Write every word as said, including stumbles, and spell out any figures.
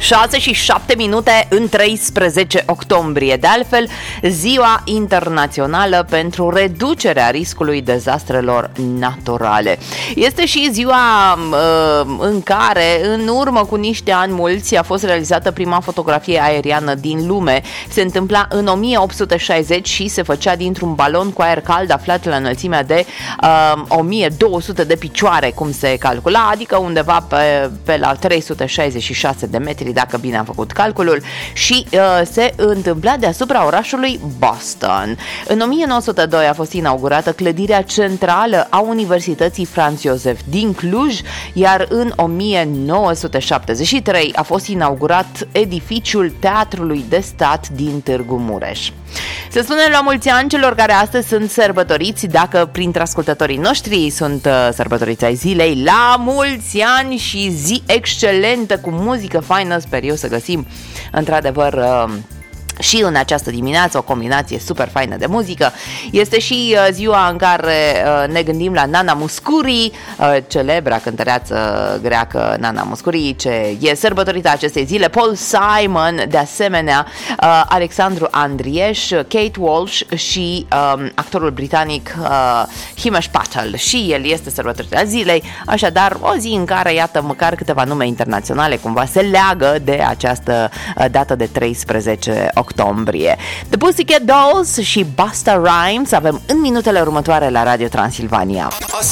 șase și șapte minute în treisprezece octombrie. De altfel, ziua internațională pentru reducerea riscului dezastrelor naturale. Este și ziua uh, în care, în urmă cu niște ani mulți, a fost realizată prima fotografie aeriană din lume. Se întâmpla în o mie opt sute șaizeci și se făcea dintr-un balon cu aer cald aflat la înălțimea de uh, o mie două sute de picioare, cum se calcula, adică undeva pe, pe la trei sute șaizeci și șase de metri, dacă bine am făcut calculul, și uh, se întâmpla deasupra orașului Boston. În o mie nouă sute doi a fost inaugurată clădirea centrală a Universității Franz Josef din Cluj, iar în o mie nouă sute șaptezeci și trei a fost inaugurat edificiul Teatrului de Stat din Târgu Mureș. Să spunem la mulți ani celor care astăzi sunt sărbătoriți, dacă printre ascultătorii noștri sunt uh, sărbătoriți ai zilei. La mulți ani și zi excelentă, cu muzică faină. Sper eu să găsim într-adevăr uh, și în această dimineață o combinație super faină de muzică. Este și uh, ziua în care uh, ne gândim la Nana Mouskouri, uh, celebra cântăreață greacă Nana Mouskouri, ce e sărbătorită acestei zile. Paul Simon, de asemenea, uh, Alexandru Andrieș, Kate Walsh și uh, actorul britanic uh, Himesh Patel. Și el este sărbătorită zilei, așadar o zi în care, iată, măcar câteva nume internaționale cumva se leagă de această uh, dată de treisprezece octombrie. The Pussycat Dolls și Busta Rhymes avem în minutele următoare la Radio Transilvania.